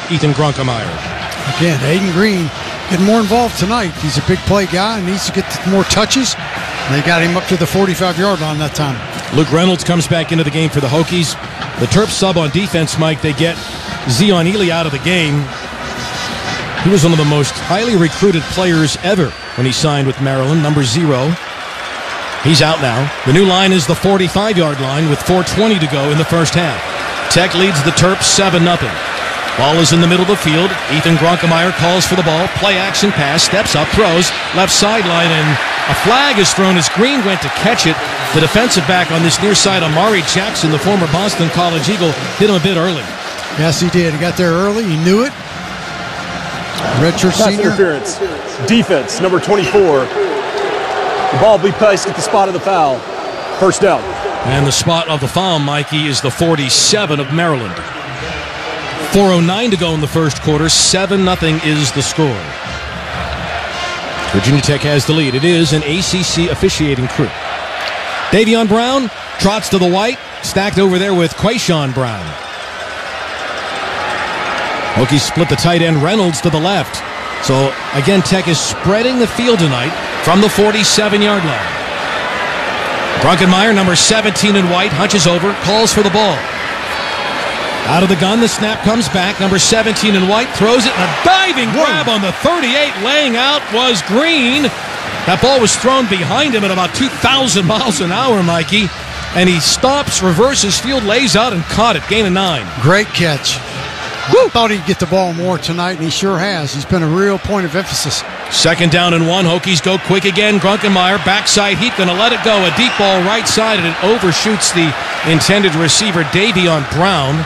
Ethan Grunkemeyer. Again, Aiden Green getting more involved tonight. He's a big play guy and needs to get more touches. And they got him up to the 45-yard line that time. Luke Reynolds comes back into the game for the Hokies. The Terps sub on defense, Mike. They get Zion Ely out of the game. He was one of the most highly recruited players ever when he signed with Maryland, number 0. He's out now. The new line is the 45-yard line with 4:20 to go in the first half. Tech leads the Terps 7-0. Ball is in the middle of the field. Ethan Grunkemeyer calls for the ball. Play action pass, steps up, throws, left sideline, and a flag is thrown as Green went to catch it. The defensive back on this near side, Amari Jackson, the former Boston College Eagle, hit him a bit early. Yes, he did. He got there early. He knew it. Redshirt senior. Interference. Defense, number 24. The ball will be placed at the spot of the foul. First down. And the spot of the foul, Mikey, is the 47 of Maryland. 4:09 to go in the first quarter. 7-0 is the score. Virginia Tech has the lead. It is an ACC officiating crew. Davion Brown trots to the white, stacked over there with Quayshawn Brown. Hokies split the tight end Reynolds to the left. So, again, Tech is spreading the field tonight from the 47-yard line. Grunkemeyer, number 17 in white, hunches over, calls for the ball. Out of the gun, the snap comes back. Number 17 in white throws it, and a diving grab on the 38. Laying out was Green. That ball was thrown behind him at about 2,000 miles an hour, Mikey. And he stops, reverses field, lays out, and caught it. Gain of 9. Great catch. I thought he'd get the ball more tonight, and he sure has. He's been a real point of emphasis. Second down and 1. Hokies go quick again. Grunkemeyer, backside heat, going to let it go. A deep ball right side, and it overshoots the intended receiver, Davion Brown.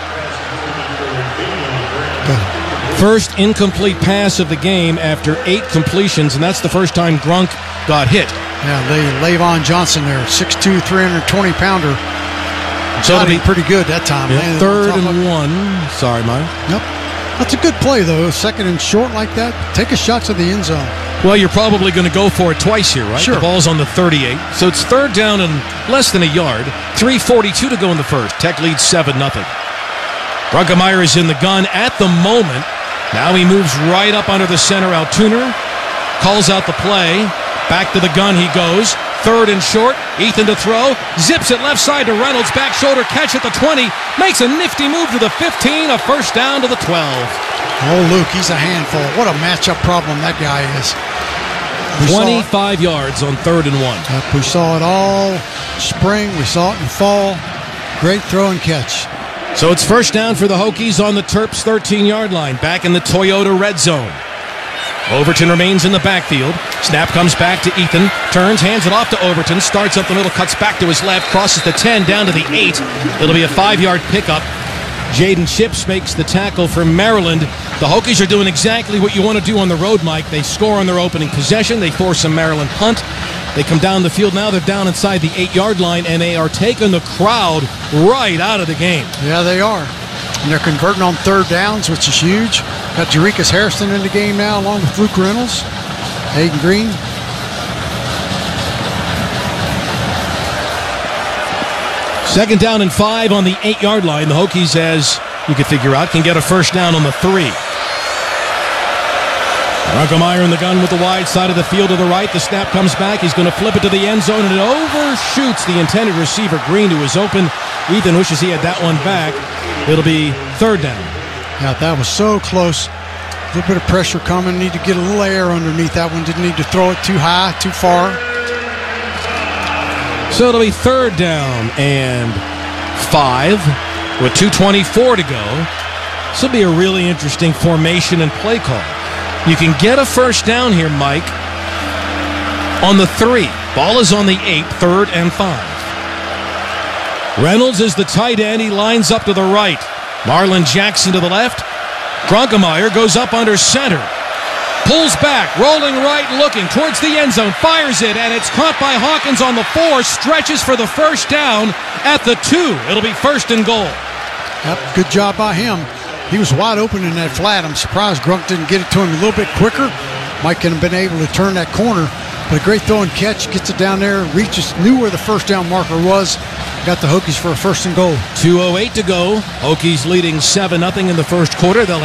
First incomplete pass of the game after 8 completions, and that's the first time Grunk got hit. Yeah, Lavon Johnson there, 6'2", 320-pounder. So it'll be pretty good that time. Yeah, 3rd and 1. Sorry, Mike. Yep. That's a good play, though. 2nd and short like that. Take a shot to the end zone. Well, you're probably going to go for it twice here, right? Sure. The ball's on the 38. So it's 3rd down and less than a yard. 3:42 to go in the first. Tech leads 7-0. Grunkemeyer is in the gun at the moment. Now he moves right up under the center. Altuner calls out the play. Back to the gun he goes. 3rd and short. Ethan to throw. Zips it left side to Reynolds. Back shoulder catch at the 20. Makes a nifty move to the 15. A first down to the 12. Oh, Luke, he's a handful. What a matchup problem that guy is. 25 yards on 3rd and 1. Yep, we saw it all spring. We saw it in fall. Great throw and catch. So it's first down for the Hokies on the Terps' 13-yard line. Back in the Toyota red zone. Overton remains in the backfield. Snap comes back to Ethan. Turns, hands it off to Overton. Starts up the middle, cuts back to his left. Crosses the 10, down to the 8. It'll be a 5-yard pickup. Jaden Chips makes the tackle for Maryland. The Hokies are doing exactly what you want to do on the road, Mike. They score on their opening possession. They force a Maryland punt. They come down the field now. They're down inside the 8-yard line, and they are taking the crowd right out of the game. Yeah, they are. And they're converting on 3rd downs, which is huge. Got Jarekus Harrison in the game now, along with Luke Reynolds. Aiden Green. Second down and 5 on the 8-yard line. The Hokies, as you could figure out, can get a first down on the 3. Grunkemeyer in the gun with the wide side of the field to the right. The snap comes back. He's going to flip it to the end zone, and it overshoots the intended receiver, Green, who is open. Ethan wishes he had that one back. It'll be 3rd down. Yeah, that was so close. A little bit of pressure coming. Need to get a little air underneath that one. Didn't need to throw it too high, too far. So it'll be 3rd down and 5 with 2:24 to go. This will be a really interesting formation and play call. You can get a first down here, Mike, on the 3. Ball is on the 8, 3rd and 5. Reynolds is the tight end. He lines up to the right. Marlon Jackson to the left. Grunkemeyer goes up under center. Pulls back, rolling right, looking towards the end zone. Fires it, and it's caught by Hawkins on the 4. Stretches for the first down at the 2. It'll be 1st and goal. Yep, good job by him. He was wide open in that flat. I'm surprised Grunk didn't get it to him a little bit quicker. Mike could have been able to turn that corner. But a great throw and catch. Gets it down there. Reaches, knew where the first down marker was. Got the Hokies for a 1st and goal. 2:08 to go. Hokies leading 7-0 in the first quarter. They'll